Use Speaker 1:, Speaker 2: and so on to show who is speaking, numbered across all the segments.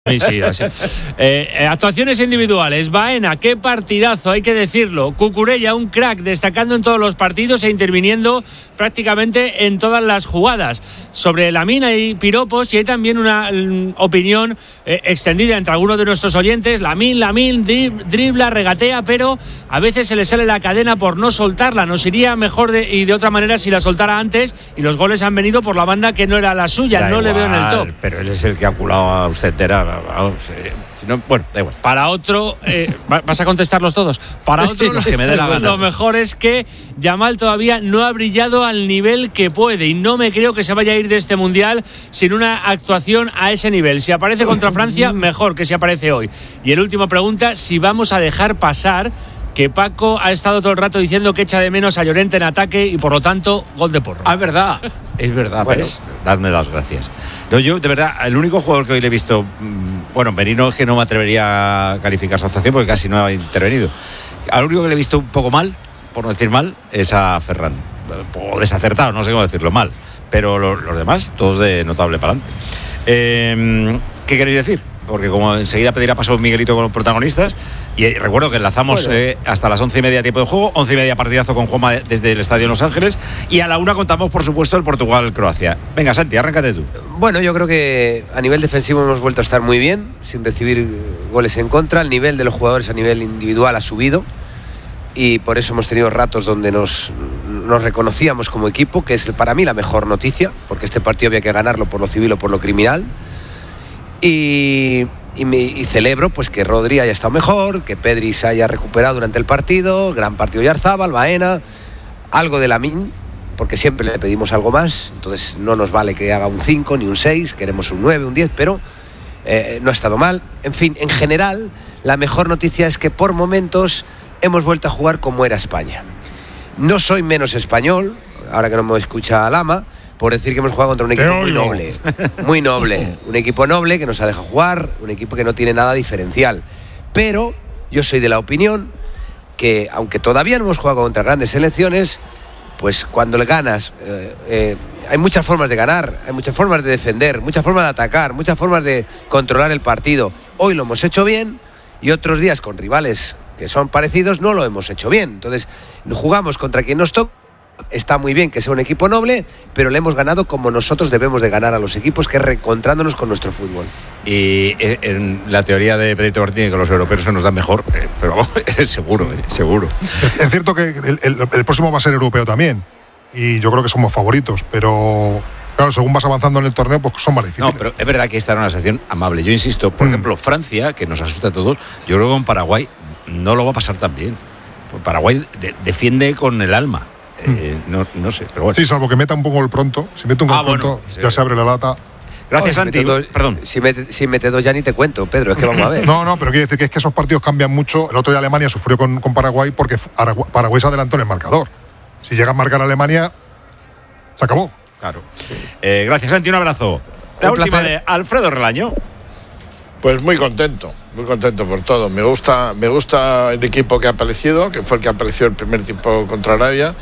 Speaker 1: Sí, así. Actuaciones individuales. Baena, qué partidazo, hay que decirlo. Cucurella, un crack, destacando en todos los partidos e interviniendo prácticamente en todas las jugadas. Sobre Lamine hay piropos y hay también una opinión extendida entre algunos de nuestros oyentes. Lamine dribla, regatea, pero a veces se le sale la cadena por no soltarla. Nos iría mejor y de otra manera si la soltara antes, y los goles han venido por la banda que no era la suya. No le veo en el top.
Speaker 2: Pero él es el que ha culado a usted, vamos, si no, bueno, da igual.
Speaker 1: Para otro, ¿vas a contestarlos todos? Para otro,
Speaker 2: que me dé la gana.
Speaker 1: Lo mejor es que Yamal todavía no ha brillado al nivel que puede, y no me creo que se vaya a ir de este mundial sin una actuación a ese nivel. Si aparece contra Francia, mejor que si aparece hoy. Y el último pregunta, si vamos a dejar pasar que Paco ha estado todo el rato diciendo que echa de menos a Llorente en ataque y por lo tanto gol de Porro.
Speaker 2: Es verdad, bueno, pues dadme las gracias. No, yo de verdad, el único jugador que hoy le he visto, bueno, Merino es que no me atrevería a calificar su actuación porque casi no ha intervenido. Al único que le he visto un poco mal, por no decir mal, es a Ferran. O desacertado, no sé cómo decirlo, mal. Pero los demás, todos de notable para adelante. ¿Qué queréis decir? Porque como enseguida pedirá paso Miguelito con los protagonistas, y recuerdo que enlazamos hasta las 11:30 tiempo de juego, 11:30 partidazo con Juanma desde el estadio en Los Ángeles, y a la 1 contamos por supuesto el Portugal-Croacia. Venga, Santi, arráncate tú.
Speaker 3: Bueno, yo creo que a nivel defensivo hemos vuelto a estar muy bien, sin recibir goles en contra. El nivel de los jugadores a nivel individual ha subido, y por eso hemos tenido ratos donde nos reconocíamos como equipo, que es para mí la mejor noticia, porque este partido había que ganarlo por lo civil o por lo criminal. Y celebro pues que Rodri haya estado mejor, que Pedri se haya recuperado durante el partido, gran partido Oyarzabal, Baena, algo de Lamine, porque siempre le pedimos algo más, entonces no nos vale que haga un 5 ni un 6, queremos un 9, un 10, pero no ha estado mal. En fin, en general, la mejor noticia es que por momentos hemos vuelto a jugar como era España. No soy menos español, ahora que no me escucha Lama, por decir que hemos jugado contra un equipo muy noble, un equipo noble que nos ha dejado jugar, un equipo que no tiene nada diferencial. Pero yo soy de la opinión que, aunque todavía no hemos jugado contra grandes selecciones, pues cuando le ganas, hay muchas formas de ganar, hay muchas formas de defender, muchas formas de atacar, muchas formas de controlar el partido. Hoy lo hemos hecho bien, y otros días con rivales que son parecidos no lo hemos hecho bien. Entonces, jugamos contra quien nos toca. Está muy bien que sea un equipo noble, pero le hemos ganado como nosotros debemos de ganar a los equipos, que es reencontrándonos con nuestro fútbol.
Speaker 2: Y en la teoría de Pedrito Martínez, que los europeos se nos dan mejor, pero seguro.
Speaker 4: Es cierto que el próximo va a ser europeo también, y yo creo que somos favoritos, pero claro, según vas avanzando en el torneo, pues son más difíciles.
Speaker 2: No, pero es verdad que esta era una sección amable. Yo insisto, por ejemplo, Francia, que nos asusta a todos, yo creo que con Paraguay no lo va a pasar tan bien. Paraguay defiende con el alma. No sé, pero bueno.
Speaker 4: Sí, salvo que meta un poco el pronto. Si mete un gol pronto, ya se abre la lata.
Speaker 2: Gracias, Santi. Perdón.
Speaker 3: Si mete dos ya ni te cuento, Pedro, es que vamos a ver.
Speaker 4: No, pero quiero decir que es que esos partidos cambian mucho. El otro día Alemania sufrió con Paraguay porque Paraguay se adelantó en el marcador. Si llega a marcar a Alemania, se acabó.
Speaker 2: Claro. Gracias, Santi, un abrazo. La última de Alfredo Relaño.
Speaker 5: Pues muy contento por todo. Me gusta el equipo que ha aparecido, que fue el que apareció el primer tiempo contra Arabia.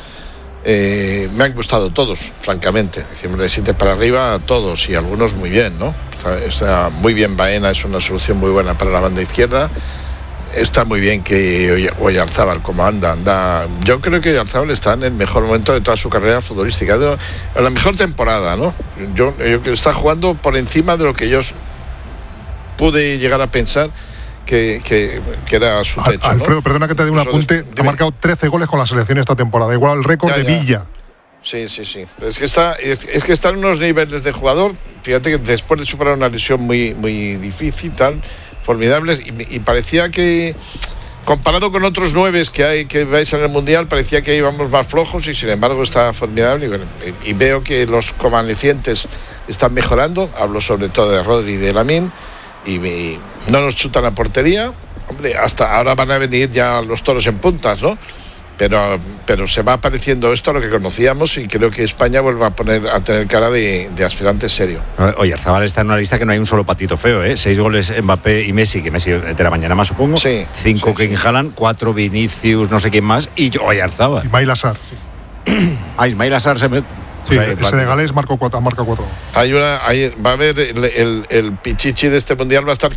Speaker 5: Me han gustado todos, francamente. Decimos de 7 para arriba, todos, y algunos muy bien, ¿no? Está muy bien Baena, es una solución muy buena para la banda izquierda. Está muy bien que Oyarzabal, como anda. Yo creo que Oyarzabal está en el mejor momento de toda su carrera futbolística, en la mejor temporada, ¿no? Yo creo que está jugando por encima de lo que yo pude llegar a pensar que era su techo.
Speaker 4: Alfredo,
Speaker 5: ¿no?
Speaker 4: perdona que te dé un apunte. Ha marcado 13 goles con la selección esta temporada, igual al récord de Villa.
Speaker 5: Sí. Es que está en unos niveles de jugador. Fíjate que después de superar una lesión muy, muy difícil, formidable, y parecía que, comparado con otros 9 que vais en el Mundial, parecía que íbamos más flojos, y sin embargo está formidable. Y veo que los convalecientes están mejorando. Hablo sobre todo de Rodri y de Lamine. Y no nos chutan a portería. Hombre, hasta ahora van a venir ya los toros en puntas, ¿no? Pero se va apareciendo esto a lo que conocíamos, y creo que España vuelve a tener cara de aspirante serio.
Speaker 2: Oyarzabal está en una lista que no hay un solo patito feo, 6 goles Mbappé y Messi, que Messi de la mañana más, supongo.
Speaker 5: Sí.
Speaker 2: 5 que Haaland, 4 Vinicius, no sé quién más, y Oyarzabal.
Speaker 4: Ismail Assar.
Speaker 2: Ismail Assar se mete.
Speaker 4: Sí, el senegalés marca 4.
Speaker 5: Va a haber el pichichi de este mundial, va a estar